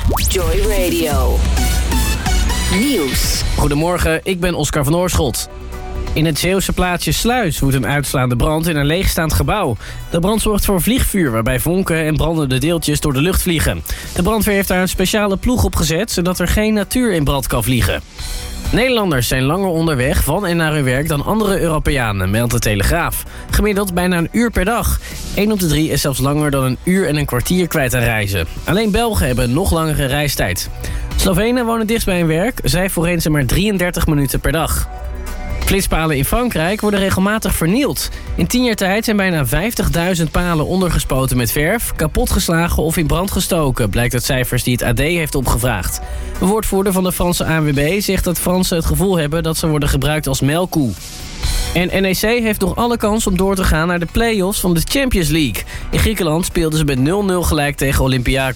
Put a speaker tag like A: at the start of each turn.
A: Joy Radio. Nieuws.
B: Goedemorgen, ik ben Oscar van Oorschot. In het Zeeuwse plaatsje Sluis woedt een uitslaande brand in een leegstaand gebouw. De brand zorgt voor vliegvuur, waarbij vonken en brandende deeltjes door de lucht vliegen. De brandweer heeft daar een speciale ploeg op gezet, zodat er geen natuur in brand kan vliegen. Nederlanders zijn langer onderweg van en naar hun werk dan andere Europeanen, meldt de Telegraaf. Gemiddeld bijna een uur per dag. 1 op de 3 is zelfs langer dan een uur en een kwartier kwijt aan reizen. Alleen Belgen hebben een nog langere reistijd. Slovenen wonen dichtst bij hun werk, zij voorheen maar 33 minuten per dag. Flitspalen in Frankrijk worden regelmatig vernield. In 10 jaar tijd zijn bijna 50.000 palen ondergespoten met verf, kapotgeslagen of in brand gestoken, blijkt uit cijfers die het AD heeft opgevraagd. Een woordvoerder van de Franse ANWB zegt dat Fransen het gevoel hebben dat ze worden gebruikt als melkkoe. En NEC heeft nog alle kans om door te gaan naar de play-offs van de Champions League. In Griekenland speelden ze met 0-0 gelijk tegen Olympiakos.